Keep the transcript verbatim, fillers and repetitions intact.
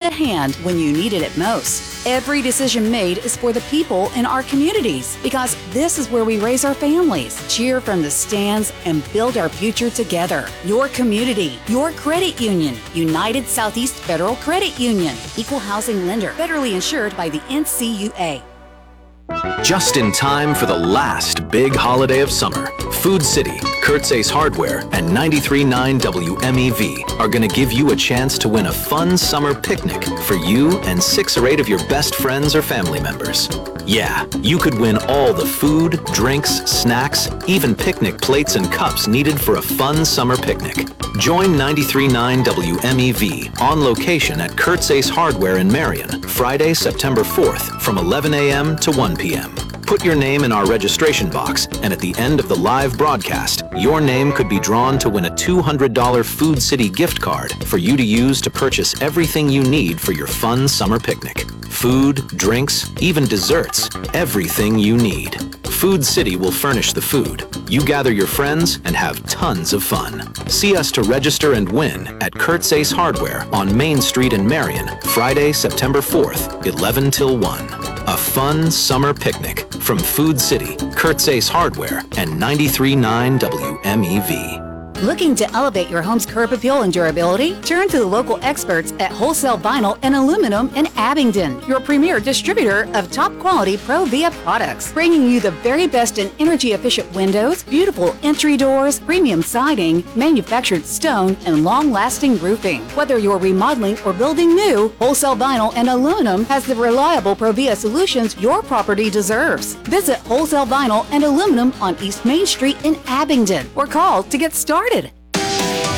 at hand when you needed it most. Every decision made is for the people in our communities because this is where we raise our families, cheer from the stands, and build our future together. Your community, your credit union. United Southeast Federal Credit Union. Equal housing lender. Federally insured by the N C U A. Just in time for the last big holiday of summer, Food City, Kurt's Ace Hardware, and ninety-three point nine W M E V are going to give you a chance to win a fun summer picnic for you and six or eight of your best friends or family members. Yeah, you could win all the food, drinks, snacks, even picnic plates and cups needed for a fun summer picnic. Join ninety-three point nine W M E V on location at Kurt's Ace Hardware in Marion, Friday, September fourth from eleven a m to one p m Put your name in our registration box, and at the end of the live broadcast, your name could be drawn to win a two hundred dollars Food City gift card for you to use to purchase everything you need for your fun summer picnic. Food, drinks, even desserts, everything you need. Food City will furnish the food. You gather your friends and have tons of fun. See us to register and win at Kurt's Ace Hardware on Main Street in Marion, Friday, September fourth, eleven till one. A fun summer picnic from Food City, Kurt's Ace Hardware, and ninety-three point nine W M E V. Looking to elevate your home's curb appeal and durability? Turn to the local experts at Wholesale Vinyl and Aluminum in Abingdon, your premier distributor of top-quality Provia products, bringing you the very best in energy-efficient windows, beautiful entry doors, premium siding, manufactured stone, and long-lasting roofing. Whether you're remodeling or building new, Wholesale Vinyl and Aluminum has the reliable Provia solutions your property deserves. Visit Wholesale Vinyl and Aluminum on East Main Street in Abingdon or call to get started.